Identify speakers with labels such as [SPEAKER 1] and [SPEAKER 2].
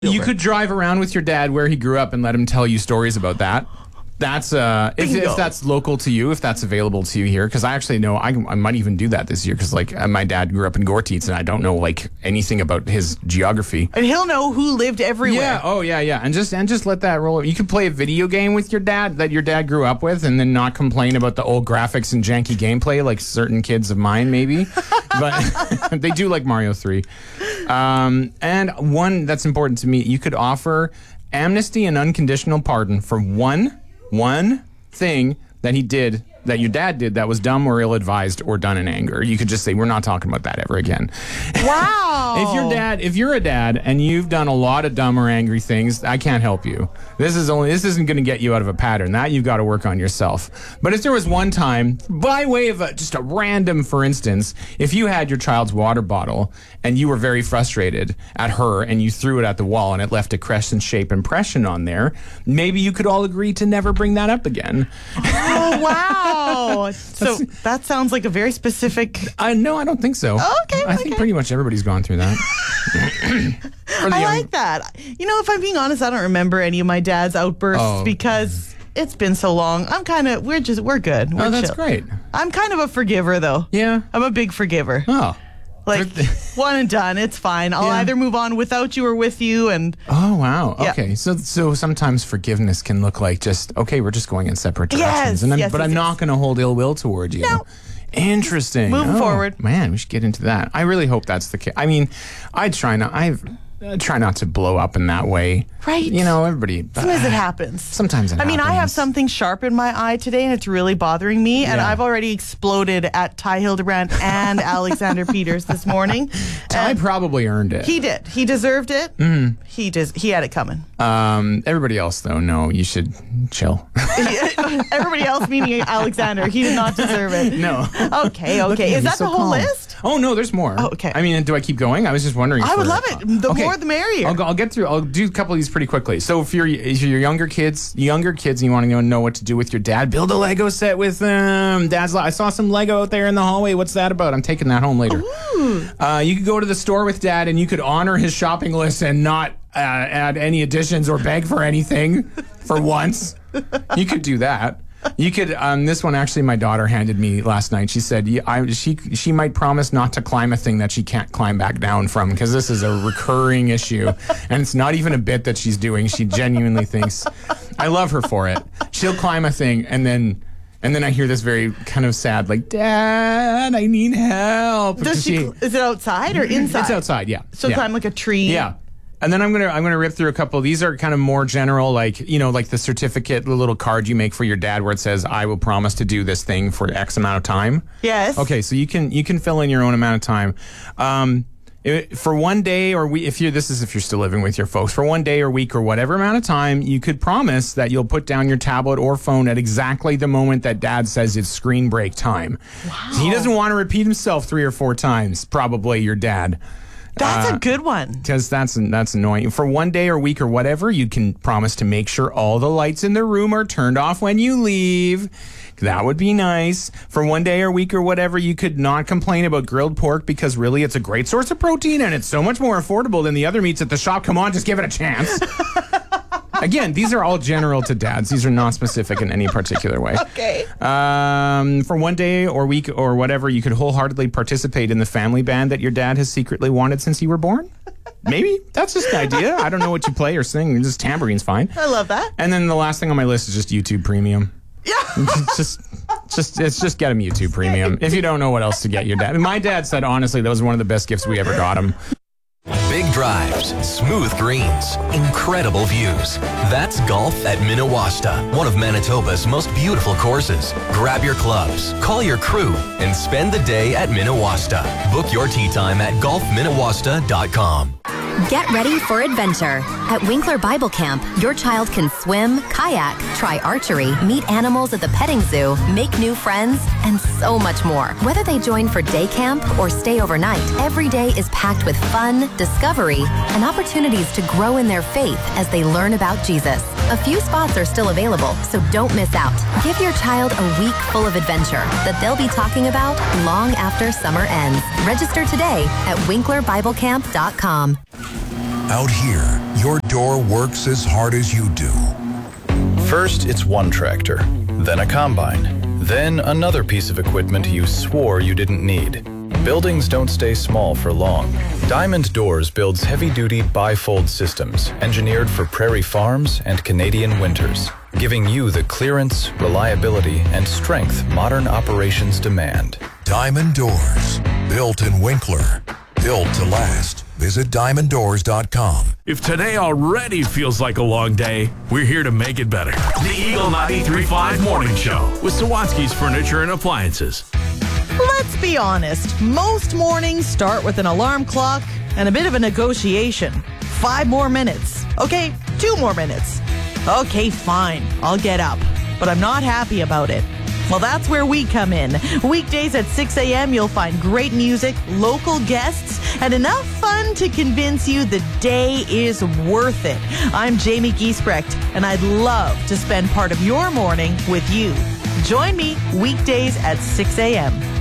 [SPEAKER 1] You could drive around with your dad where he grew up and let him tell you stories about that. That's if that's local to you, if that's available to you here, because I actually know I might even do that this year, because like my dad grew up in Gortitz and I don't know like anything about his geography.
[SPEAKER 2] And he'll know who lived everywhere.
[SPEAKER 1] Yeah, oh yeah, and just let that roll. You could play a video game with your dad that your dad grew up with, and then not complain about the old graphics and janky gameplay like certain kids of mine maybe, but they do like Mario 3. And one that's important to me, you could offer amnesty and unconditional pardon for one thing that he did, that your dad did, that was dumb or ill-advised or done in anger. You could just say, we're not talking about that ever again.
[SPEAKER 2] Wow.
[SPEAKER 1] If you're a dad and you've done a lot of dumb or angry things, I can't help you. This isn't going to get you out of a pattern. That you've got to work on yourself. But if there was one time, by way of just a random, for instance, if you had your child's water bottle and you were very frustrated at her and you threw it at the wall and it left a crescent-shaped impression on there, maybe you could all agree to never bring that up again.
[SPEAKER 2] Oh, wow. So that sounds like a very specific...
[SPEAKER 1] No, I don't think so.
[SPEAKER 2] Okay.
[SPEAKER 1] I think pretty much everybody's gone through that.
[SPEAKER 2] I like that. You know, if I'm being honest, I don't remember any of my dad's outbursts because it's been so long. We're good. We're
[SPEAKER 1] that's
[SPEAKER 2] chill.
[SPEAKER 1] Great.
[SPEAKER 2] I'm kind of a forgiver, though.
[SPEAKER 1] Yeah.
[SPEAKER 2] I'm a big forgiver.
[SPEAKER 1] Oh.
[SPEAKER 2] Like, one and done. It's fine. I'll either move on without you or with you. And
[SPEAKER 1] oh, wow.
[SPEAKER 2] Yeah.
[SPEAKER 1] Okay. So sometimes forgiveness can look like just, okay, we're just going in separate directions.
[SPEAKER 2] Yes,
[SPEAKER 1] but I'm not going to hold ill will toward you.
[SPEAKER 2] No.
[SPEAKER 1] Interesting.
[SPEAKER 2] Moving forward.
[SPEAKER 1] Man, we should get into that. I really hope that's the case. I mean, I try not to blow up in that way.
[SPEAKER 2] Right.
[SPEAKER 1] You know, everybody.
[SPEAKER 2] Sometimes it happens.
[SPEAKER 1] Sometimes it happens.
[SPEAKER 2] I mean, I have something sharp in my eye today, and it's really bothering me. And I've already exploded at Ty Hildebrand and Alexander Peters this morning.
[SPEAKER 1] Ty probably earned it.
[SPEAKER 2] He did. He deserved it. Mm. He had it coming.
[SPEAKER 1] Everybody else, though, no, you should chill.
[SPEAKER 2] Everybody else, meaning Alexander, he did not deserve it.
[SPEAKER 1] No.
[SPEAKER 2] Okay. Is that the whole list?
[SPEAKER 1] Oh, no, there's more.
[SPEAKER 2] Oh, okay.
[SPEAKER 1] I mean, do I keep going? I was just wondering.
[SPEAKER 2] I would love it. The more, the merrier.
[SPEAKER 1] I'll get through. I'll do a couple of these pretty quickly. So if you're younger kids and you want to know what to do with your dad, build a Lego set with them. I saw some Lego out there in the hallway. What's that about? I'm taking that home later. You could go to the store with dad and you could honor his shopping list and not add any additions or beg for anything for once. You could do that. You could, this one actually my daughter handed me last night. She said she might promise not to climb a thing that she can't climb back down from, because this is a recurring issue. And it's not even a bit that she's doing. She genuinely thinks, I love her for it. She'll climb a thing and then I hear this very kind of sad, like, Dad, I need help.
[SPEAKER 2] Is it outside or inside?
[SPEAKER 1] It's outside, yeah.
[SPEAKER 2] So climb like a tree?
[SPEAKER 1] Yeah. And then I'm gonna rip through a couple. These are kind of more general, like, you know, like the certificate, the little card you make for your dad where it says, I will promise to do this thing for X amount of time.
[SPEAKER 2] Yes.
[SPEAKER 1] Okay, so you can fill in your own amount of time. For one day or week, if you're still living with your folks, for one day or week or whatever amount of time, you could promise that you'll put down your tablet or phone at exactly the moment that dad says it's screen break time. Wow. He doesn't want to repeat himself 3 or 4 times, probably your dad.
[SPEAKER 2] That's a good one.
[SPEAKER 1] Because that's annoying. For one day or week or whatever, you can promise to make sure all the lights in the room are turned off when you leave. That would be nice. For one day or week or whatever, you could not complain about grilled pork, because really it's a great source of protein and it's so much more affordable than the other meats at the shop. Come on, just give it a chance. Again, these are all general to dads. These are not specific in any particular way.
[SPEAKER 2] Okay.
[SPEAKER 1] For one day or week or whatever, you could wholeheartedly participate in the family band that your dad has secretly wanted since you were born. Maybe. That's just an idea. I don't know what you play or sing. Just tamborine's fine.
[SPEAKER 2] I love that.
[SPEAKER 1] And then the last thing on my list is just YouTube Premium.
[SPEAKER 2] Yeah.
[SPEAKER 1] just get him YouTube Premium. If you don't know what else to get your dad. My dad said, honestly, that was one of the best gifts we ever got him.
[SPEAKER 3] Big drives, smooth greens, incredible views. That's golf at Minawasta, one of Manitoba's most beautiful courses. Grab your clubs, call your crew, and spend the day at Minawasta. Book your tee time at golfminawasta.com.
[SPEAKER 4] Get ready for adventure. At Winkler Bible Camp, your child can swim, kayak, try archery, meet animals at the petting zoo, make new friends, and so much more. Whether they join for day camp or stay overnight, every day is packed with fun, discovery, and opportunities to grow in their faith as they learn about Jesus. A few spots are still available, so don't miss out. Give your child a week full of adventure that they'll be talking about long after summer ends. Register today at WinklerBibleCamp.com.
[SPEAKER 5] Out here, your door works as hard as you do.
[SPEAKER 6] First, it's one tractor, then a combine, then another piece of equipment you swore you didn't need. Buildings don't stay small for long. Diamond Doors builds heavy-duty bifold systems engineered for prairie farms and Canadian winters, giving you the clearance, reliability, and strength modern operations demand.
[SPEAKER 5] Diamond Doors, built in Winkler, built to last. Visit diamonddoors.com.
[SPEAKER 7] If today already feels like a long day, we're here to make it better. The Eagle 93.5 Morning Show with Sawatsky's Furniture and Appliances.
[SPEAKER 2] Let's be honest. Most mornings start with an alarm clock and a bit of a negotiation. 5 more minutes. Okay, 2 more minutes. Okay, fine. I'll get up. But I'm not happy about it. Well, that's where we come in. Weekdays at 6 a.m., you'll find great music, local guests, and enough fun to convince you the day is worth it. I'm Jamie Giesbrecht, and I'd love to spend part of your morning with you. Join me weekdays at 6 a.m.